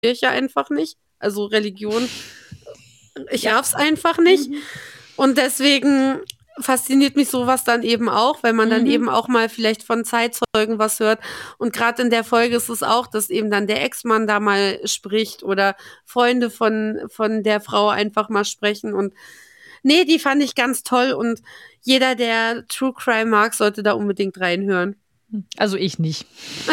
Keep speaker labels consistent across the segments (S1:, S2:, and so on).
S1: Kirche einfach nicht. Also Religion, ich raff's einfach nicht. Und deswegen fasziniert mich sowas dann eben auch, weil man dann eben auch mal vielleicht von Zeitzeugen was hört. Und gerade in der Folge ist es auch, dass eben dann der Ex-Mann da mal spricht oder Freunde von der Frau einfach mal sprechen. Und nee, die fand ich ganz toll. Und jeder, der True Crime mag, sollte da unbedingt reinhören.
S2: Also ich nicht.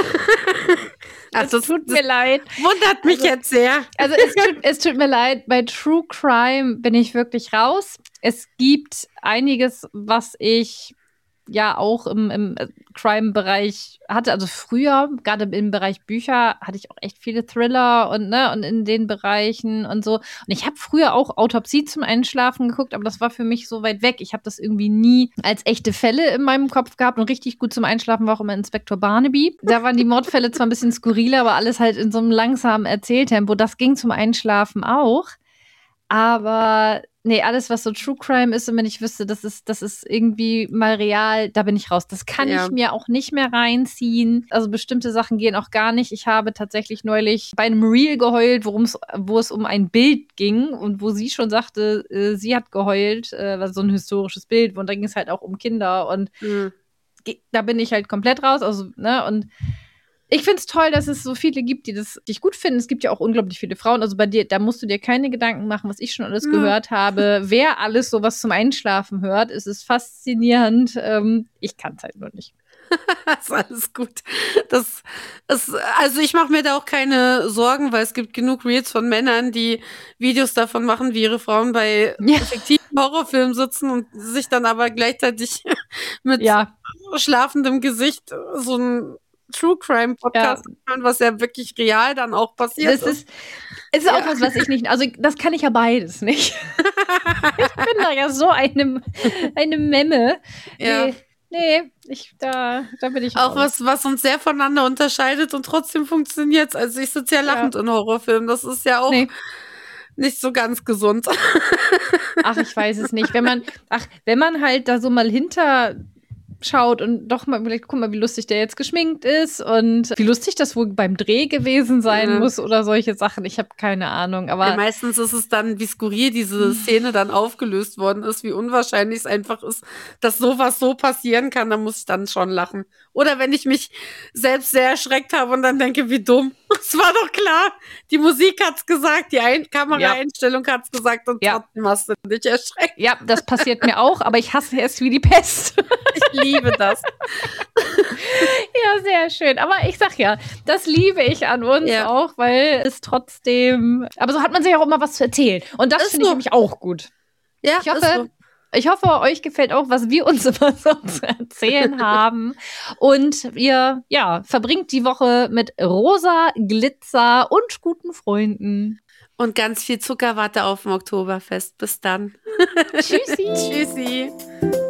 S1: Das
S2: tut mir leid.
S1: Wundert mich jetzt sehr.
S2: Also es tut mir leid, bei True Crime bin ich wirklich raus. Es gibt einiges, was ich ja auch im Crime-Bereich hatte. Also früher, gerade im Bereich Bücher, hatte ich auch echt viele Thriller und in den Bereichen und so. Und ich habe früher auch Autopsie zum Einschlafen geguckt, aber das war für mich so weit weg. Ich habe das irgendwie nie als echte Fälle in meinem Kopf gehabt und richtig gut zum Einschlafen war auch immer Inspektor Barnaby. Da waren die Mordfälle zwar ein bisschen skurriler, aber alles halt in so einem langsamen Erzähltempo. Das ging zum Einschlafen auch. Aber nee, alles, was so True Crime ist, und wenn ich wüsste, das ist irgendwie mal real, da bin ich raus. Das kann ich mir auch nicht mehr reinziehen. Also bestimmte Sachen gehen auch gar nicht. Ich habe tatsächlich neulich bei einem Reel geheult, wo es um ein Bild ging und wo sie schon sagte, sie hat geheult, war so ein historisches Bild, und da ging es halt auch um Kinder und da bin ich halt komplett raus. Also, und ich finde es toll, dass es so viele gibt, die das dich gut finden. Es gibt ja auch unglaublich viele Frauen. Also bei dir, da musst du dir keine Gedanken machen, was ich schon alles gehört habe. Wer alles sowas zum Einschlafen hört, es ist faszinierend. Ich kann es halt nur nicht.
S1: Das ist alles gut. Also ich mache mir da auch keine Sorgen, weil es gibt genug Reels von Männern, die Videos davon machen, wie ihre Frauen bei fiktiven Horrorfilmen sitzen und sich dann aber gleichzeitig mit schlafendem Gesicht so ein True Crime Podcast hören, was ja wirklich real dann auch passiert ist.
S2: Es ist auch was ich nicht, also das kann ich ja beides nicht. Ich bin da ja so eine Memme.
S1: Ja.
S2: Nee, da bin ich
S1: auch was uns sehr voneinander unterscheidet und trotzdem funktioniert. Also ich sitze ja lachend in Horrorfilmen. Das ist ja auch nicht so ganz gesund.
S2: Ach, ich weiß es nicht. Wenn man halt da so mal schaut und doch mal vielleicht, guck mal, wie lustig der jetzt geschminkt ist und wie lustig das wohl beim Dreh gewesen sein muss oder solche Sachen. Ich habe keine Ahnung, aber
S1: meistens ist es dann, wie skurril diese Szene dann aufgelöst worden ist, wie unwahrscheinlich es einfach ist, dass sowas so passieren kann, da muss ich dann schon lachen. Oder wenn ich mich selbst sehr erschreckt habe und dann denke, wie dumm. Es war doch klar. Die Musik hat's gesagt, die Kameraeinstellung hat's gesagt und trotzdem hast du dich erschreckt.
S2: Ja, das passiert mir auch, aber ich hasse es wie die Pest.
S1: Ich liebe das.
S2: Ja, sehr schön. Aber ich sag ja, das liebe ich an uns auch, weil es trotzdem, aber so hat man sich auch immer was zu erzählen. Und das finde ich nämlich auch gut.
S1: Ja,
S2: ich hoffe, euch gefällt auch, was wir uns immer so zu erzählen haben. Und ihr, verbringt die Woche mit rosa Glitzer und guten Freunden.
S1: Und ganz viel Zuckerwatte auf dem Oktoberfest. Bis dann.
S2: Tschüssi.
S1: Tschüssi.